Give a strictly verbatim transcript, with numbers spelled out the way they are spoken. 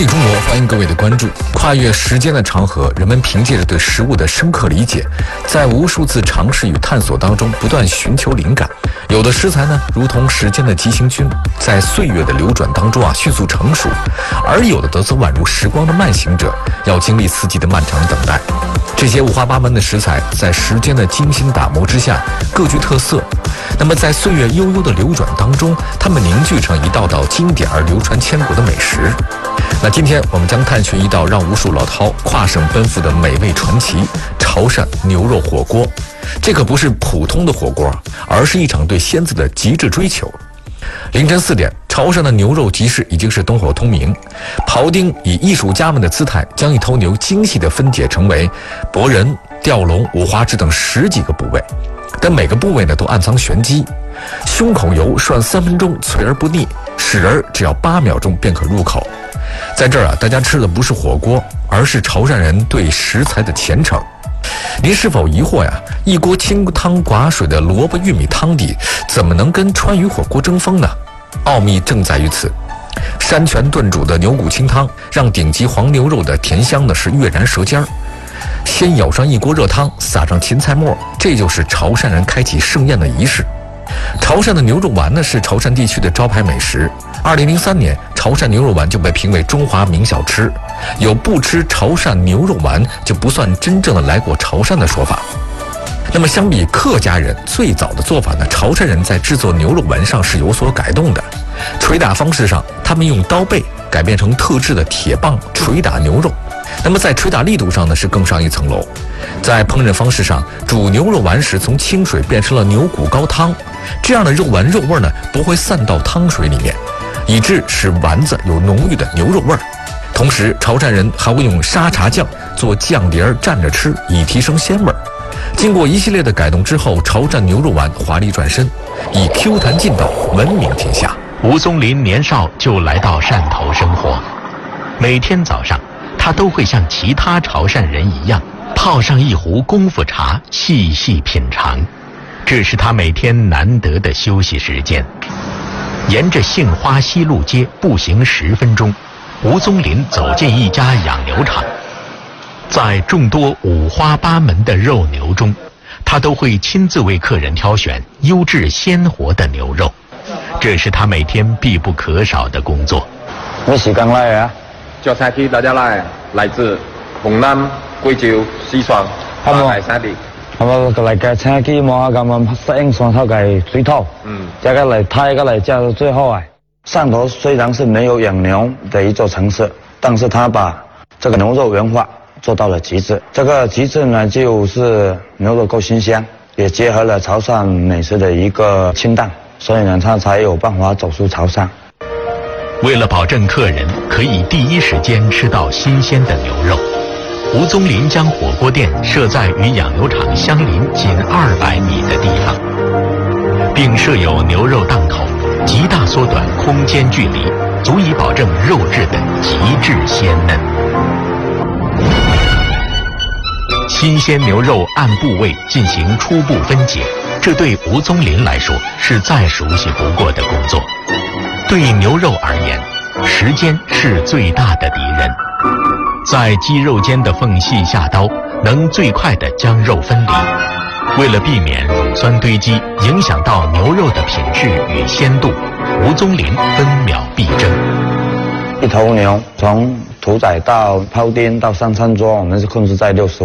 理中国，欢迎各位的关注。跨越时间的长河，人们凭借着对食物的深刻理解，在无数次尝试与探索当中不断寻求灵感。有的食材呢，如同时间的急行军，在岁月的流转当中啊迅速成熟；而有的则则宛如时光的慢行者，要经历四季的漫长等待。这些五花八门的食材，在时间的精心打磨之下，各具特色。那么在岁月悠悠的流转当中，它们凝聚成一道道经典而流传千古的美食。那今天我们将探寻一道让无数老饕跨省奔赴的美味传奇——潮汕牛肉火锅。这可不是普通的火锅，而是一场对鲜字的极致追求。凌晨四点，潮汕的牛肉集市已经是灯火通明，庖丁以艺术家们的姿态，将一头牛精细地分解成为脖仁、吊龙、五花趾等十几个部位，但每个部位呢都暗藏玄机。胸口油涮三分钟，脆而不腻；豉仁只要八秒钟便可入口。在这儿啊，大家吃的不是火锅，而是潮汕人对食材的虔诚。您是否疑惑呀？一锅清汤寡水的萝卜玉米汤底，怎么能跟川渝火锅争锋呢？奥秘正在于此。山泉炖煮的牛骨清汤，让顶级黄牛肉的甜香呢是跃然舌尖儿。先舀上一锅热汤，撒上芹菜末，这就是潮汕人开启盛宴的仪式。潮汕的牛肉丸呢是潮汕地区的招牌美食。二零零三年，潮汕牛肉丸就被评为中华名小吃，有不吃潮汕牛肉丸就不算真正的来过潮汕的说法。那么相比客家人最早的做法呢，潮汕人在制作牛肉丸上是有所改动的。捶打方式上，他们用刀背改变成特制的铁棒捶打牛肉。那么在捶打力度上呢是更上一层楼。在烹饪方式上，煮牛肉丸时从清水变成了牛骨高汤，这样的肉丸肉味呢不会散到汤水里面，以致使丸子有浓郁的牛肉味儿。同时，潮汕人还会用沙茶酱做酱碟儿蘸着吃，以提升鲜味儿。经过一系列的改动之后，潮汕牛肉丸华丽转身，以 Q 弹劲道闻名天下。 吴宗林年少就来到汕头生活，每天早上他都会像其他潮汕人一样，泡上一壶功夫茶，细细品尝。这是他每天难得的休息时间。沿着杏花西路街步行十分钟，吴宗林走进一家养牛场。在众多五花八门的肉牛中，他都会亲自为客人挑选优质鲜活的牛肉，这是他每天必不可少的工作。 咩時間嚟啊？ 叫菜區大家來，來自紅南、貴州、四川、八海三地。 係咪嚟嘅菜機嘛？咁樣適應上頭嘅水土，嗯，這個嚟泰，個嚟叫最後啊。汕頭雖然是沒有養牛的一座城市，但是他把這個牛肉文化做到了極致。這個極致呢，就是牛肉夠新鮮，也結合了潮汕美食的一個清淡，所以呢，他才有辦法走出潮汕。 为了保证客人可以第一时间吃到新鲜的牛肉，吴宗林将火锅店设在与养牛场相邻仅二百米的地方，并设有牛肉档口，极大缩短空间距离，足以保证肉质的极致鲜嫩。新鲜牛肉按部位进行初步分解，这对吴宗林来说是再熟悉不过的工作。对牛肉而言，时间是最大的敌人。在肌肉间的缝隙下刀，能最快地将肉分离。为了避免乳酸堆积影响到牛肉的品质与鲜度，吴宗林分秒必争。 一头牛从屠宰到庖丁到上餐桌，我们是控制在六十